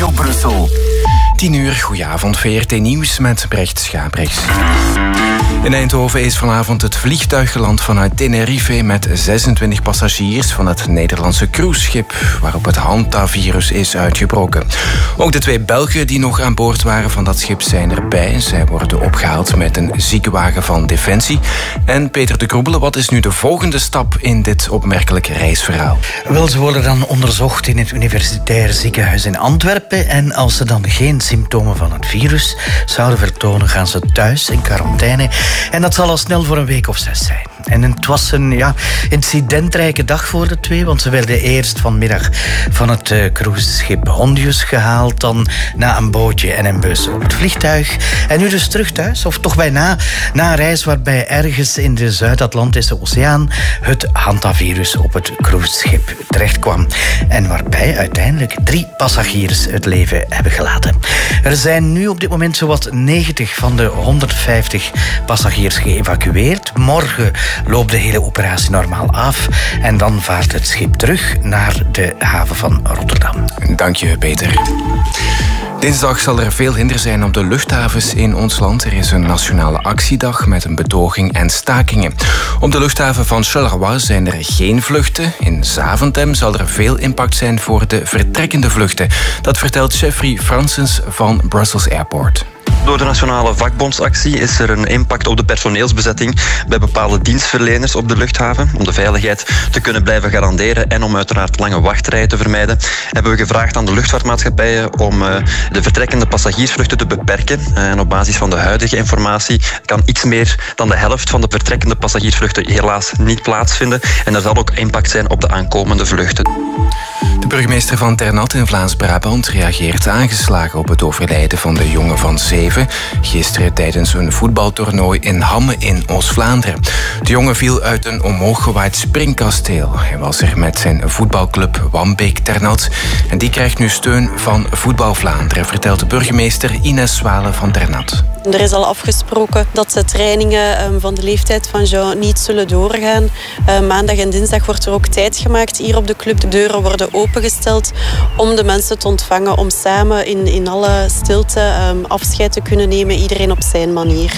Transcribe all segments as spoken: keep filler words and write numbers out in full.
Studio Brussel. tien uur, goedenavond, V R T Nieuws met Brecht Schaprechts. In Eindhoven is vanavond het vliegtuig geland vanuit Tenerife met zesentwintig passagiers van het Nederlandse cruiseschip waarop het hantavirus is uitgebroken. Ook de twee Belgen die nog aan boord waren van dat schip zijn erbij. Zij worden opgehaald met een ziekenwagen van Defensie. En Peter de Kroebele, wat is nu de volgende stap in dit opmerkelijke reisverhaal? Wel, ze worden dan onderzocht in het Universitair Ziekenhuis in Antwerpen en als ze dan geen symptomen van het virus zouden vertonen, gaan ze thuis in quarantaine. En dat zal al snel voor een week of zes zijn. En het was een ja, incidentrijke dag voor de twee, want ze werden eerst vanmiddag van het uh, cruiseschip Hondius gehaald, dan na een bootje en een bus op het vliegtuig. En nu dus terug thuis, of toch bijna, na een reis waarbij ergens in de Zuid-Atlantische Oceaan het hantavirus op het cruiseschip terecht kwam. En waarbij uiteindelijk drie passagiers het leven hebben gelaten. Er zijn nu op dit moment zowat negentig van de honderdvijftig passagiers geëvacueerd. Morgen loopt de hele operatie normaal af en dan vaart het schip terug naar de haven van Rotterdam. Dank je, Peter. Dinsdag zal er veel hinder zijn op de luchthavens in ons land. Er is een nationale actiedag met een betoging en stakingen. Op de luchthaven van Charleroi zijn er geen vluchten. In Zaventem zal er veel impact zijn voor de vertrekkende vluchten. Dat vertelt Jeffrey Francis van Brussels Airport. Door de nationale vakbondsactie is er een impact op de personeelsbezetting bij bepaalde dienstverleners op de luchthaven. Om de veiligheid te kunnen blijven garanderen en om uiteraard lange wachtrijen te vermijden, hebben we gevraagd aan de luchtvaartmaatschappijen om de vertrekkende passagiersvluchten te beperken. En op basis van de huidige informatie kan iets meer dan de helft van de vertrekkende passagiersvluchten helaas niet plaatsvinden. En er zal ook impact zijn op de aankomende vluchten. De burgemeester van Ternat in Vlaams-Brabant reageert aangeslagen op het overlijden van de jongen van zeven. Gisteren tijdens een voetbaltoernooi in Hamme in Oost-Vlaanderen. De jongen viel uit een omhooggewaaid springkasteel. Hij was er met zijn voetbalclub Wambeek Ternat. En die krijgt nu steun van Voetbal Vlaanderen, vertelt de burgemeester Ines Zwalen van Ternat. Er is al afgesproken dat de trainingen van de leeftijd van Jean niet zullen doorgaan. Maandag en dinsdag wordt er ook tijd gemaakt hier op de club. De deuren worden opengesteld om de mensen te ontvangen, om samen in, in alle stilte afscheid te kunnen nemen, iedereen op zijn manier.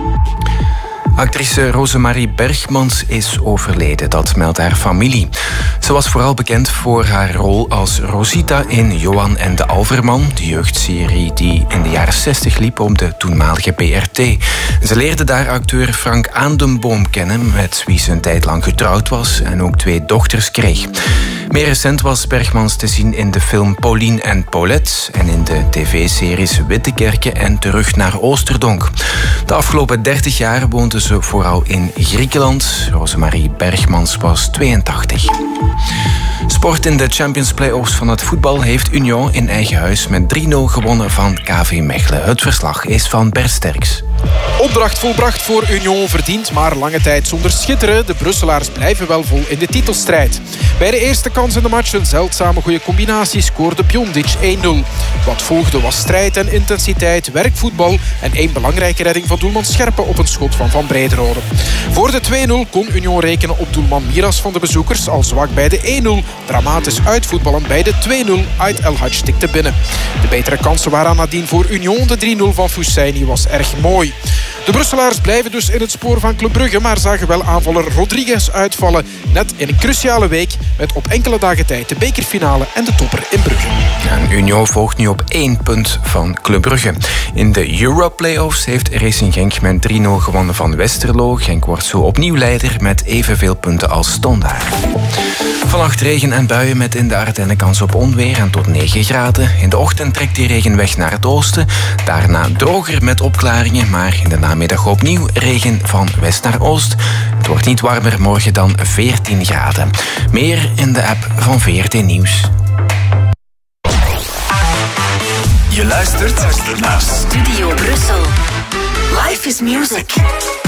Actrice Rosemarie Bergmans is overleden, dat meldt haar familie. Ze was vooral bekend voor haar rol als Rosita in Johan en de Alverman, de jeugdserie die in de jaren zestig liep op de toenmalige B R T. Ze leerde daar acteur Frank Aandenboom kennen, met wie ze een tijd lang getrouwd was en ook twee dochters kreeg. Meer recent was Bergmans te zien in de film Pauline en Paulette en in de tv-series Wittekerke en Terug naar Oosterdonk. De afgelopen dertig jaar woonde ze vooral in Griekenland. Rosemarie Bergmans was tweeëntachtig. Sport in de Champions Play-offs van het voetbal heeft Union in eigen huis met drie nul gewonnen van K V Mechelen. Het verslag is van Bert Sterks. Opdracht volbracht voor Union verdiend, maar lange tijd zonder schitteren. De Brusselaars blijven wel vol in de titelstrijd. Bij de eerste kans in de match een zeldzame goede combinatie scoorde Bjondic één nul. Wat volgde was strijd en intensiteit, werkvoetbal en één belangrijke redding van doelman Scherpen op een schot van Van Brederode. Voor de twee nul kon Union rekenen op doelman Miras van de bezoekers, al zwak bij de één nul. Dramatisch uitvoetballen bij de twee nul. Ait El Hadj tikte binnen. De betere kansen waren nadien voor Union. De drie nul van Fussaini was erg mooi. De Brusselaars blijven dus in het spoor van Club Brugge, maar zagen wel aanvaller Rodriguez uitvallen. Net in een cruciale week met op enkele dagen tijd de bekerfinale en de topper in Brugge. En Union volgt nu op één punt van Club Brugge. In de Euro-playoffs heeft Racing Genk met drie nul gewonnen van Westerlo. Genk wordt zo opnieuw leider met evenveel punten als Standaard. Vannacht regen en buien met in de Ardennen kans op onweer en tot negen graden. In de ochtend trekt die regen weg naar het oosten. Daarna droger met opklaringen, maar in de namiddag opnieuw regen van west naar oost. Het wordt niet warmer morgen dan veertien graden. Meer in de app van V R T Nieuws. Je luistert naar Studio Brussel. Life is music.